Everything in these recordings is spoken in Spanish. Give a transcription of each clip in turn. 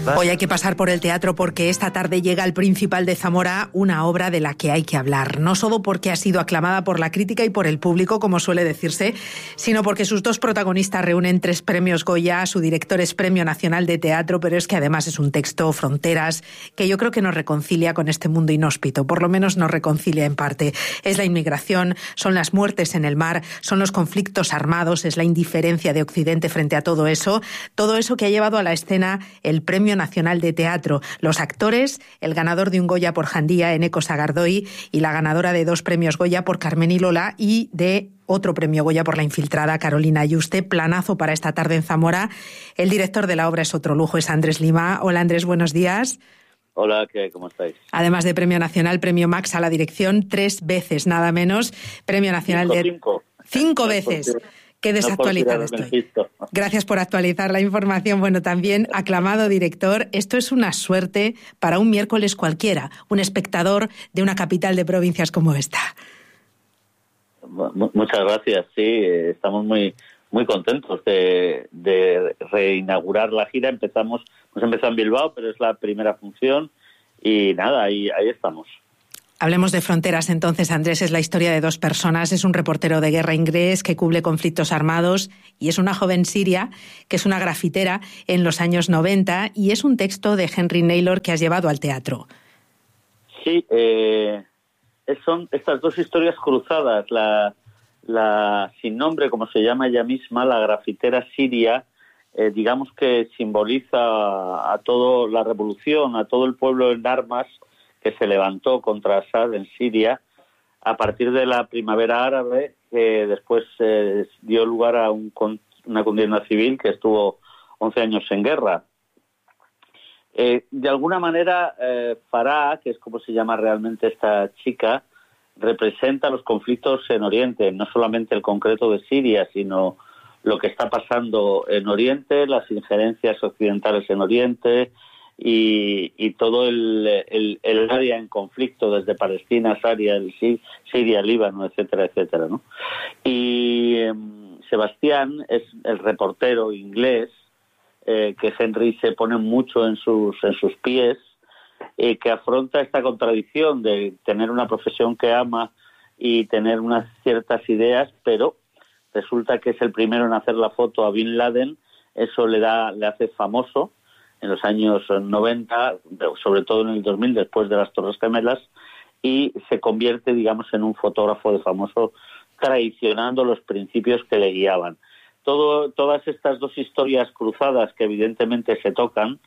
Hoy hay que pasar por el teatro porque esta tarde llega al Principal de Zamora una obra de la que hay que hablar. No solo porque ha sido aclamada por la crítica y por el público, como suele decirse, sino porque sus dos protagonistas reúnen 3 premios Goya, su director es Premio Nacional de Teatro, pero es que además es un texto, Fronteras, que yo creo que nos reconcilia con este mundo inhóspito, por lo menos nos reconcilia en parte. Es la inmigración, son las muertes en el mar, son los conflictos armados, es la indiferencia de Occidente frente a todo eso que ha llevado a la escena el Premio Nacional de Teatro. Los actores, el ganador de un Goya por Jandía, Eneko Sagardoy, y la ganadora de 2 premios Goya por Carmen y Lola, y de otro premio Goya por La Infiltrada, Carolina Yuste. Planazo para esta tarde en Zamora. El director de la obra es otro lujo, es Andrés Lima. Hola Andrés, buenos días. Hola, ¿cómo estáis? Además de Premio Nacional, Premio Max a la dirección, 3 veces nada menos. Premio Nacional de... 5 veces. Qué desactualizado estoy. Gracias por actualizar la información. Bueno, también aclamado director. Esto es una suerte para un miércoles cualquiera, un espectador de una capital de provincias como esta. Muchas gracias. Sí, estamos muy contentos de reinaugurar la gira. Hemos empezado en Bilbao, pero es la primera función y nada, ahí estamos. Hablemos de Fronteras entonces, Andrés. Es la historia de 2 personas. Es un reportero de guerra inglés que cubre conflictos armados y es una joven siria que es una grafitera en los años 90 y es un texto de Henry Naylor que has llevado al teatro. Sí, son estas 2 historias cruzadas. La sin nombre, como se llama ella misma, la grafitera siria, digamos que simboliza a toda la revolución, a todo el pueblo en armas que se levantó contra Assad en Siria a partir de la primavera árabe, que después dio lugar a una contienda civil que estuvo 11 años en guerra. De alguna manera, Farah, que es como se llama realmente esta chica, representa los conflictos en Oriente, no solamente el concreto de Siria, sino lo que está pasando en Oriente, las injerencias occidentales en Oriente, y todo el área en conflicto desde Palestina, Siria, Líbano, etcétera, etcétera, ¿no? Y Sebastián es el reportero inglés que Henry se pone mucho en sus pies, que afronta esta contradicción de tener una profesión que ama y tener unas ciertas ideas, pero resulta que es el primero en hacer la foto a Bin Laden. Eso le hace famoso en los años 90, sobre todo en el 2000, después de las Torres Gemelas, y se convierte, digamos, en un fotógrafo de famoso, traicionando los principios que le guiaban. Todas estas 2 historias cruzadas, que evidentemente se tocan,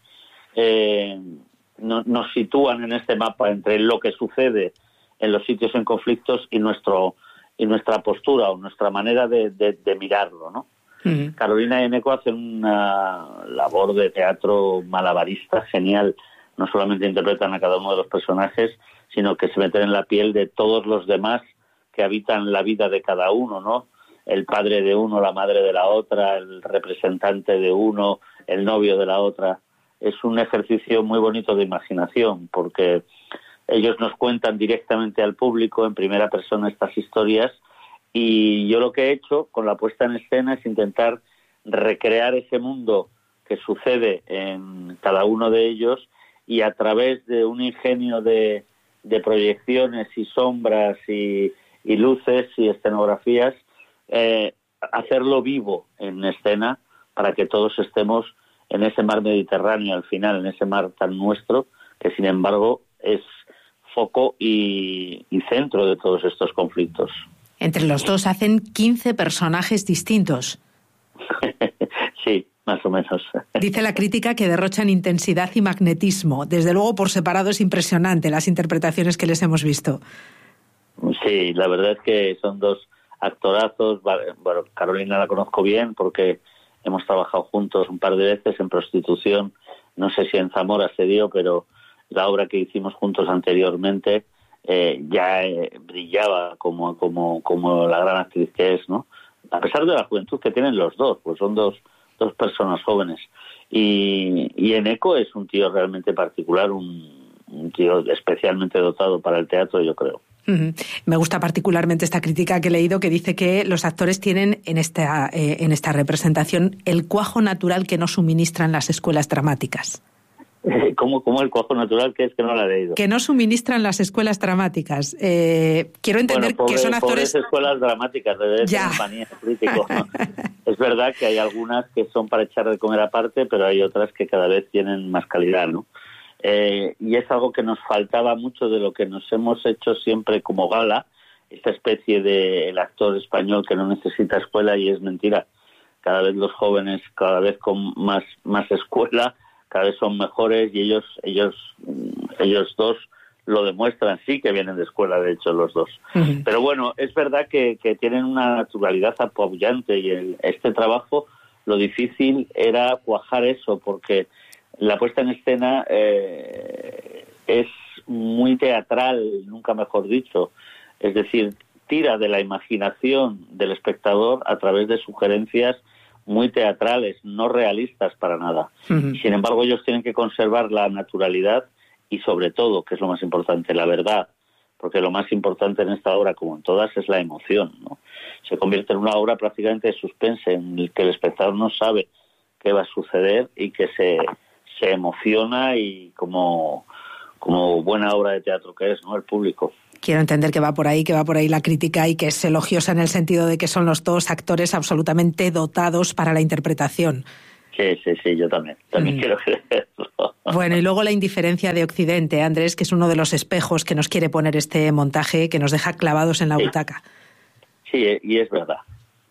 nos sitúan en este mapa entre lo que sucede en los sitios en conflictos y nuestra postura o nuestra manera de mirarlo, ¿no? Uh-huh. Carolina y Eneko hacen una labor de teatro malabarista genial. No solamente interpretan a cada uno de los personajes, sino que se meten en la piel de todos los demás que habitan la vida de cada uno, ¿no? El padre de uno, la madre de la otra, el representante de uno, el novio de la otra. Es un ejercicio muy bonito de imaginación, porque ellos nos cuentan directamente al público en primera persona estas historias. Y yo lo que he hecho con la puesta en escena es intentar recrear ese mundo que sucede en cada uno de ellos y a través de un ingenio de proyecciones y sombras y luces y escenografías, hacerlo vivo en escena para que todos estemos en ese mar Mediterráneo al final, en ese mar tan nuestro que sin embargo es foco y centro de todos estos conflictos. Entre los 2 hacen 15 personajes distintos. Sí, más o menos. Dice la crítica que derrochan intensidad y magnetismo. Desde luego, por separado es impresionante las interpretaciones que les hemos visto. Sí, la verdad es que son 2 actorazos. Bueno, Carolina la conozco bien porque hemos trabajado juntos un par de veces en Prostitución. No sé si en Zamora se dio, pero la obra que hicimos juntos anteriormente ya brillaba como la gran actriz que es, ¿no? A pesar de la juventud que tienen los 2, pues son dos personas jóvenes. Y Eneko es un tío realmente particular, un tío especialmente dotado para el teatro, yo creo. Uh-huh. Me gusta particularmente esta crítica que he leído que dice que los actores tienen en esta representación el cuajo natural que nos suministran las escuelas dramáticas. como el cuajo natural, que es que no la he leído. Que no suministran las escuelas dramáticas. Quiero entender que son actores... Pobres escuelas dramáticas, de manía crítico. Es verdad que hay algunas que son para echar de comer aparte, pero hay otras que cada vez tienen más calidad, ¿no? Y es algo que nos faltaba mucho de lo que nos hemos hecho siempre como gala, esta especie de el actor español que no necesita escuela, y es mentira. Cada vez los jóvenes, cada vez con más escuela, cada vez son mejores, y ellos dos lo demuestran, sí que vienen de escuela, de hecho, los dos. Uh-huh. Pero bueno, es verdad que tienen una naturalidad apabullante, y este trabajo, lo difícil era cuajar eso, porque la puesta en escena es muy teatral, nunca mejor dicho. Es decir, tira de la imaginación del espectador a través de sugerencias muy teatrales, no realistas para nada. Uh-huh. Sin embargo, ellos tienen que conservar la naturalidad y, sobre todo, que es lo más importante, la verdad, porque lo más importante en esta obra, como en todas, es la emoción, ¿no? Se convierte en una obra prácticamente de suspense, en el que el espectador no sabe qué va a suceder y que se emociona, y como buena obra de teatro que es, ¿no?, el público. Quiero entender que va por ahí la crítica, y que es elogiosa en el sentido de que son los dos actores absolutamente dotados para la interpretación. Sí, yo también quiero creerlo. Bueno, y luego la indiferencia de Occidente, Andrés, que es uno de los espejos que nos quiere poner este montaje, que nos deja clavados en la butaca. Sí, y es verdad.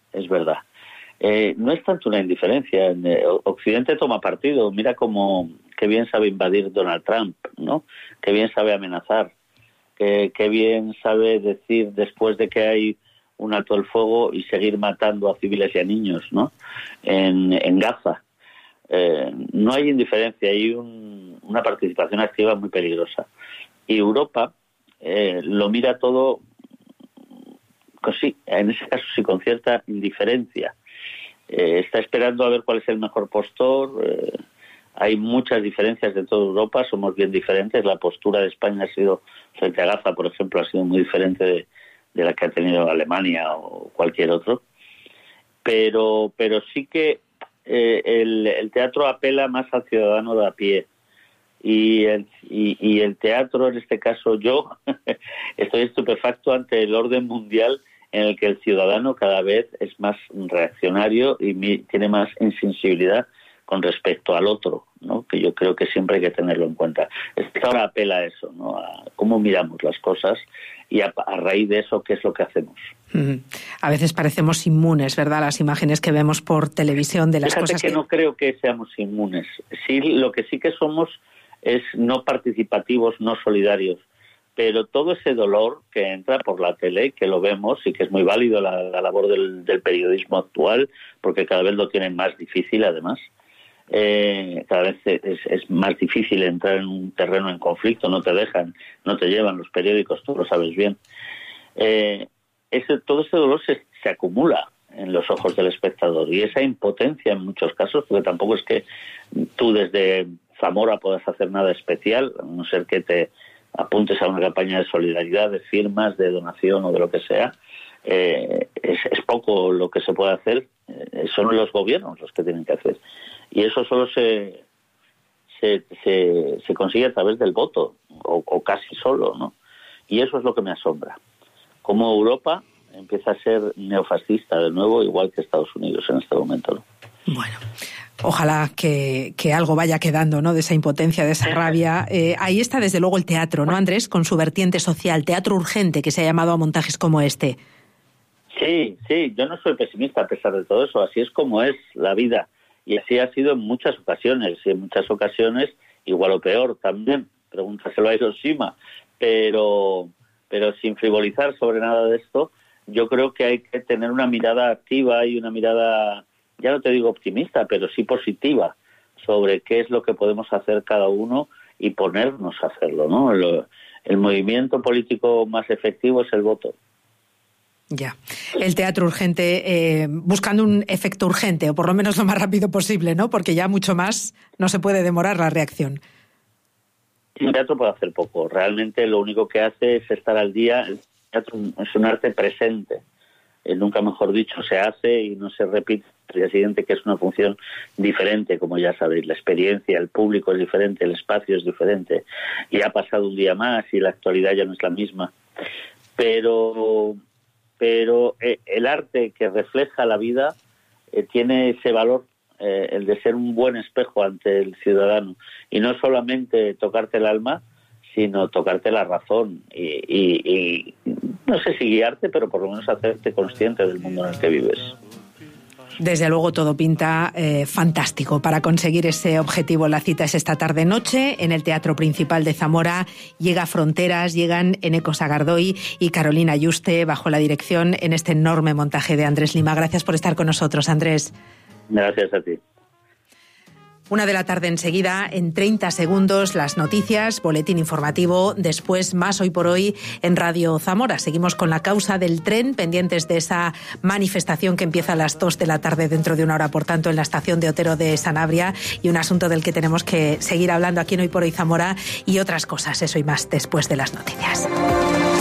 No es tanto una indiferencia. Occidente toma partido. Mira qué bien sabe invadir Donald Trump, ¿no? Qué bien sabe amenazar. Qué bien sabe decir, después de que hay un alto el fuego, y seguir matando a civiles y a niños, ¿no?, en Gaza. No hay indiferencia, hay una participación activa muy peligrosa. Y Europa lo mira todo, sí, en ese caso sí, con cierta indiferencia. Está esperando a ver cuál es el mejor postor. Hay muchas diferencias de toda Europa, somos bien diferentes. La postura de España ha sido, frente a Gaza, por ejemplo, ha sido muy diferente de la que ha tenido Alemania o cualquier otro. Pero sí que el teatro apela más al ciudadano de a pie. Y el teatro, en este caso yo, estoy estupefacto ante el orden mundial, en el que el ciudadano cada vez es más reaccionario y tiene más insensibilidad con respecto al otro, ¿no?, que yo creo que siempre hay que tenerlo en cuenta. Esta obra apela a eso, ¿no?, a cómo miramos las cosas, y a raíz de eso, qué es lo que hacemos. A veces parecemos inmunes, ¿verdad?, las imágenes que vemos por televisión de las Fíjate cosas que no creo que seamos inmunes. Sí, lo que sí que somos es no participativos, no solidarios. Pero todo ese dolor que entra por la tele, que lo vemos, y que es muy válido la labor del periodismo actual, porque cada vez lo tienen más difícil, además. Cada vez es más difícil entrar en un terreno en conflicto, no te llevan los periódicos, tú lo sabes bien. Todo ese dolor se acumula en los ojos del espectador, y esa impotencia en muchos casos, porque tampoco es que tú desde Zamora puedas hacer nada especial, a no ser que te apuntes a una campaña de solidaridad, de firmas, de donación o de lo que sea. Es poco lo que se puede hacer. Son los gobiernos los que tienen que hacer, y eso solo se consigue a través del voto, o casi solo, ¿no? Y eso es lo que me asombra, cómo Europa empieza a ser neofascista de nuevo, igual que Estados Unidos en este momento, ¿no? Bueno, ojalá que algo vaya quedando, ¿no?, de esa impotencia, de esa rabia. Ahí está desde luego el teatro, ¿no, Andrés?, con su vertiente social, teatro urgente, que se ha llamado a montajes como este. Sí, yo no soy pesimista a pesar de todo eso. Así es como es la vida, y así ha sido en muchas ocasiones, y en muchas ocasiones igual o peor también. Pregúntaselo a Hiroshima. Pero sin frivolizar sobre nada de esto, yo creo que hay que tener una mirada activa y una mirada, ya no te digo optimista, pero sí positiva, sobre qué es lo que podemos hacer cada uno y ponernos a hacerlo, ¿no? El movimiento político más efectivo es el voto. Ya. El teatro urgente, buscando un efecto urgente, o por lo menos lo más rápido posible, ¿no? Porque ya mucho más no se puede demorar la reacción. El teatro puede hacer poco. Realmente lo único que hace es estar al día. El teatro es un arte presente. Nunca mejor dicho, se hace y no se repite al día siguiente, que es una función diferente, como ya sabéis. La experiencia, el público es diferente, el espacio es diferente, y ha pasado un día más y la actualidad ya no es la misma. Pero el arte que refleja la vida tiene ese valor, el de ser un buen espejo ante el ciudadano, y no solamente tocarte el alma, sino tocarte la razón y no sé si guiarte, pero por lo menos hacerte consciente del mundo en el que vives. Desde luego todo pinta fantástico para conseguir ese objetivo. La cita es esta tarde-noche en el Teatro Principal de Zamora. Llega Fronteras, llegan Eneko Sagardoy y Carolina Yuste bajo la dirección en este enorme montaje de Andrés Lima. Gracias por estar con nosotros, Andrés. Gracias a ti. 1:00 p.m. enseguida, en 30 segundos, las noticias, boletín informativo, después más Hoy por Hoy en Radio Zamora. Seguimos con la causa del tren, pendientes de esa manifestación que empieza a las 2 de la tarde dentro de una hora, por tanto, en la estación de Otero de Sanabria, y un asunto del que tenemos que seguir hablando aquí en Hoy por Hoy Zamora, y otras cosas, eso y más, después de las noticias.